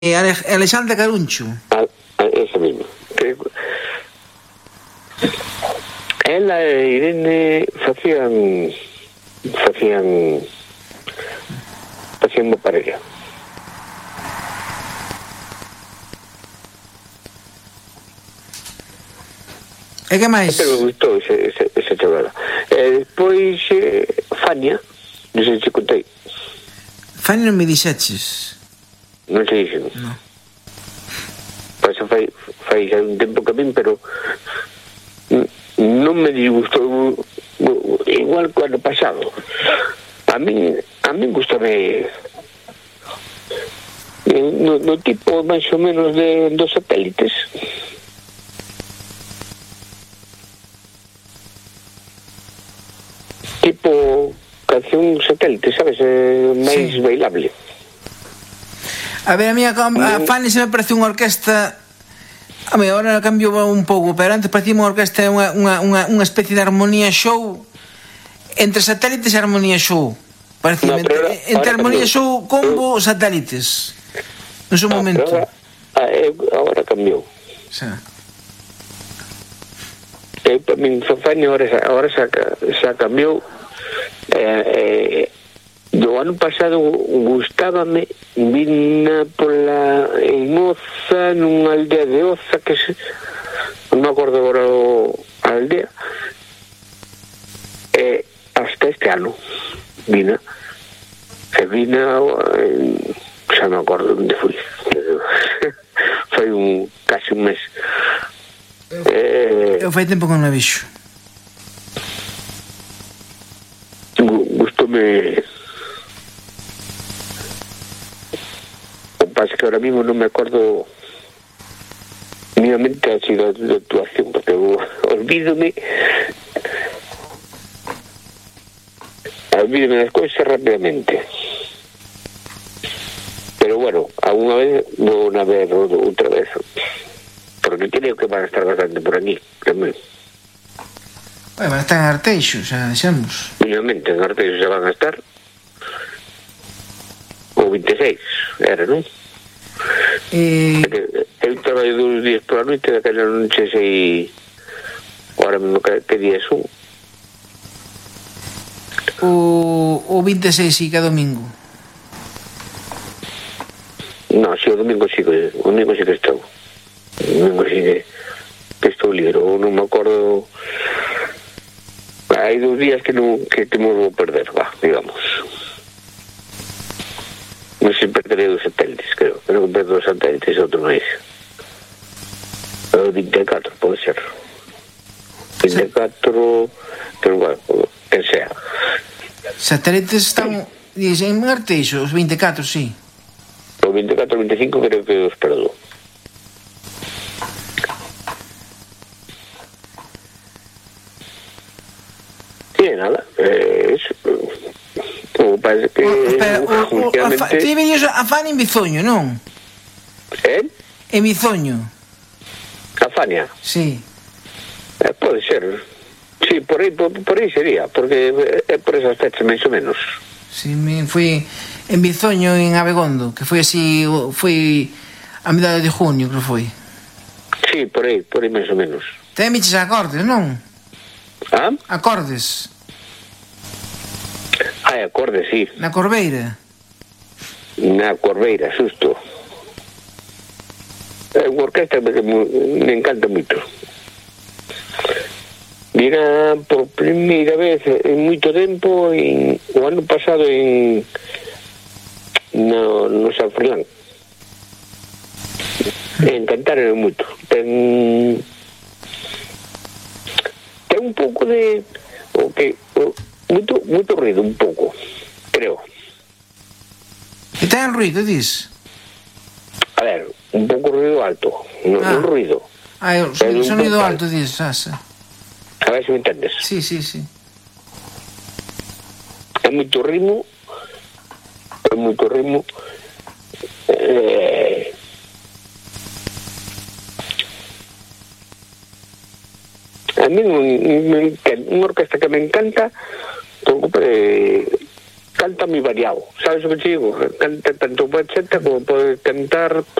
Alexandra Caruncho. Esa misma. Ela e Irene facían unha parella. E que máis? Pero me gustou esa chavala. E despois Fania, non sei se te contei. Fania non me dixeches. Non se dixen. No. Pois fai xa un tempo que a min, pero non me disgustou igual que o ano pasado. A min gustame no tipo máis ou menos dos satélites. Tipo canción satélite, sabes? Máis bailable. A ver, a Fanny se me parece unha orquesta. A mí agora cambiou un pouco, pero antes parecía unha orquesta, unha especie de armonía show entre satélites e armonía show. Parecía entre armonía show combo satélites no seu momento. Agora cambiou. Xa. Para min Fanny agora xa cambiou. Do ano pasado gustábame, vina en Oza, nunha aldea de Oza, que non me acordo agora a aldea, hasta este ano vina, xa non me acordo onde fui, foi casi un mes. Eu fai tempo que non a vixo. Gustoume. O que pasa que ahora mismo non me acordo mínimamente así da actuación, porque olvídome das cousas rapidamente. Pero bueno, alguna vez vou a ver outra vez, porque creo que van a estar bastante por aquí tamén. Van a estar en Arteixo, xa deixamos. Mínimamente en Arteixo xa van a estar. O 26 era, non? Eu traballo 2 días pola noite, daquela non sei ahora mesmo que día son. O 26 sí, que é domingo. Non, si, o domingo sí que estou. O domingo sí que estou libre. Non me acordo. Hai 2 días que me vou perder, digamos. Non sei, perderé dos satélites, creo. Creo que perdo dos satélites outro mês. O 24, pode ser. 24, pero bueno, que sea. Satélites están en Arteixo, os 24, sí. O 24 e 25 creo que os perdo. E nada, eso. Parece que ti venías a Fania en Bizoño, non? En Bizoño. A Fania? Sí. Pode ser. Sí, por aí sería, porque é por esas fechas, máis ou menos. Sí, fui en Bizoño, en Abegondo, que foi así, foi a metade de junio, creo que foi. Sí, por aí máis ou menos. Te miches acordes, non? Acordes. Acordes, sí. Na Corbeira. Na Corbeira, xusto. É unha orquesta que me encanta moito. Vira por primeira vez en moito tempo o ano pasado no San Fernán. Encantaron moito. Ten un pouco de moito ruido, un pouco, creo. E ten ruido, dis? A ver, un pouco ruido alto, non ruido. O sonido alto, dis, asa. A ver se me entendes. Sí. É moito ritmo. A mí unha orquesta que me encanta por culpa de canta moi variado, sabes o que te digo? Canta tanto bachata como pode cantar